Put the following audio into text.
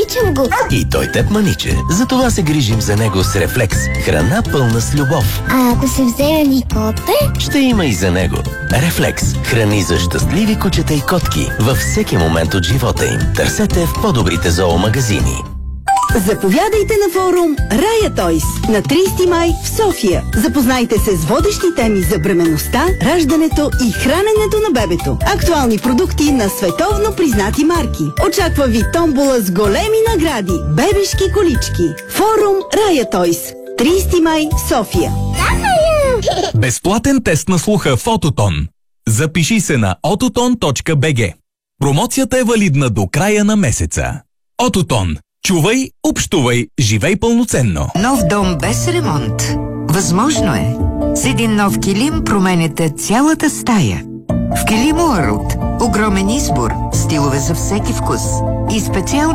Обичам го. И той теб маниче. Затова се грижим за него с Рефлекс. Храна пълна с любов. А ако се вземе ли коте? Ще има и за него. Рефлекс. Храни за щастливи кучета и котки във всеки момент от живота им. Търсете в по-добрите зоомагазини. Заповядайте на форум Рая Тойс на 30 май в София. Запознайте се с водещи теми за бременността, раждането и храненето на бебето. Актуални продукти на световно признати марки. Очаква ви томбола с големи награди. Бебешки колички. Форум Рая Тойс. 30 май в София. Безплатен тест на слуха в Ототон. Запиши се на ototon.bg. Промоцията е валидна до края на месеца. Ототон. Чувай, общувай, живей пълноценно. Нов дом без ремонт. Възможно е. С един нов килим променяте цялата стая. В Килим Уърлд огромен избор, стилове за всеки вкус и специално